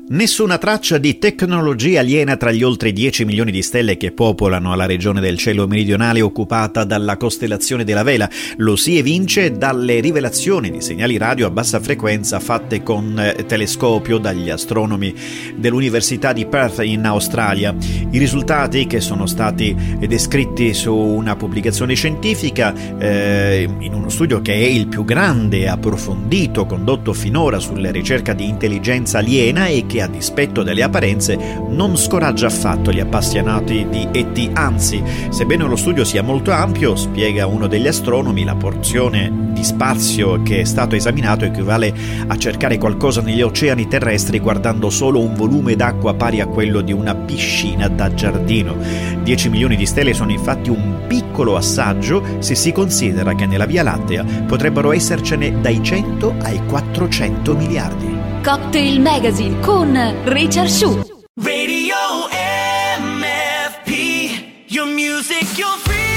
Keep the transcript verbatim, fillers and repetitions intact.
Nessuna traccia di tecnologia aliena tra gli oltre dieci milioni di stelle che popolano la regione del cielo meridionale occupata dalla costellazione della Vela. Lo si evince dalle rivelazioni di segnali radio a bassa frequenza fatte con telescopio dagli astronomi dell'Università di Perth in Australia. I risultati, che sono stati descritti su una pubblicazione scientifica eh, in uno studio che è il più grande e approfondito condotto finora sulla ricerca di intelligenza aliena e che a dispetto delle apparenze non scoraggia affatto gli appassionati di E T, anzi, sebbene lo studio sia molto ampio, spiega uno degli astronomi, la porzione di spazio che è stato esaminato equivale a cercare qualcosa negli oceani terrestri guardando solo un volume d'acqua pari a quello di una piscina da giardino. dieci milioni di stelle sono infatti un piccolo assaggio se si considera che nella Via Lattea potrebbero essercene dai cento ai quattrocento miliardi. Cocktail Magazine con Richard Shu. Radio M F P, your music, your free.